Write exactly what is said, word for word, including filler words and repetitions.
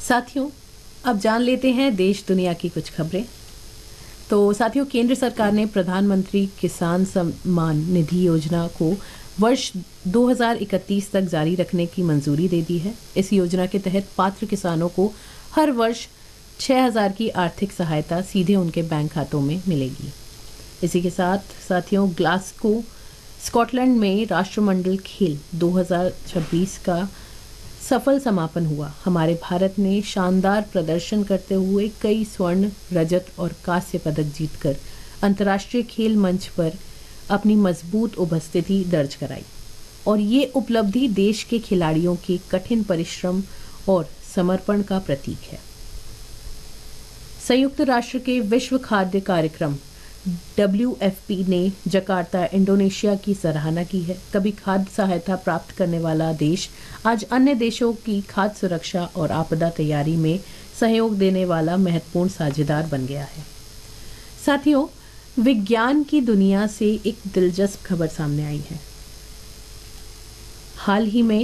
साथियों, अब जान लेते हैं देश दुनिया की कुछ खबरें। तो साथियों, केंद्र सरकार ने प्रधानमंत्री किसान सम्मान निधि योजना को वर्ष दो हज़ार इकतीस तक जारी रखने की मंजूरी दे दी है। इस योजना के तहत पात्र किसानों को हर वर्ष छह हज़ार की आर्थिक सहायता सीधे उनके बैंक खातों में मिलेगी। इसी के साथ साथियों, ग्लासगो स्कॉटलैंड में राष्ट्रमंडल खेल दो हज़ार छब्बीस का सफल समापन हुआ। हमारे भारत ने शानदार प्रदर्शन करते हुए कई स्वर्ण, रजत और कांस्य पदक जीतकर अंतर्राष्ट्रीय खेल मंच पर अपनी मजबूत उपस्थिति दर्ज कराई और ये उपलब्धि देश के खिलाड़ियों के कठिन परिश्रम और समर्पण का प्रतीक है। संयुक्त राष्ट्र के विश्व खाद्य कार्यक्रम डब्ल्यू एफ पी ने जकार्ता, इंडोनेशिया की सराहना की है। कभी खाद्य सहायता प्राप्त करने वाला देश आज अन्य देशों की खाद्य सुरक्षा और आपदा तैयारी में सहयोग देने वाला महत्वपूर्ण साझेदार बन गया है। साथियों, विज्ञान की दुनिया से एक दिलचस्प खबर सामने आई है। हाल ही में